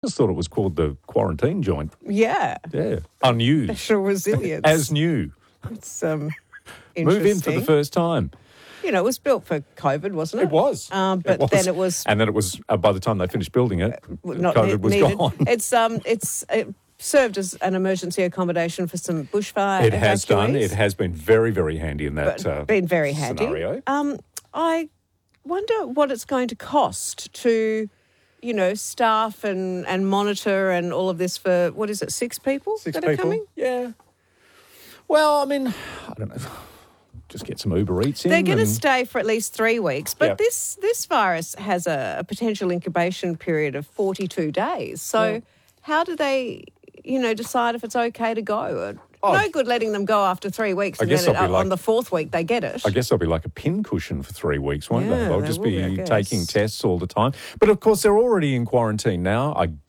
just thought it was called the quarantine joint. Yeah. Yeah. Unused. Special resilience. As new. It's Move in for the interesting. first time. You know, it was built for COVID, wasn't it? It was. But then it was And then it was, by the time they finished building it, not COVID was needed. gone. It served as an emergency accommodation for some bushfire It has done. evacuees. It has been very, very handy in that Been very handy. scenario. I wonder what it's going to cost to, you know, staff and monitor and all of this for, 6 people that are coming? Yeah. Well, I mean, I don't know. Just get some Uber Eats in. They're going to and- stay for at least 3 weeks, but Yep. this virus has a potential incubation period of 42 days. So how do they, decide if it's okay to go? No good letting them go after 3 weeks, I and guess then they'll be on like- the 4th week they get it. I guess they'll be like a pincushion for 3 weeks, won't they? Yeah, They'll they just will be, I be guess. taking tests all the time. But of course, they're already in quarantine now. I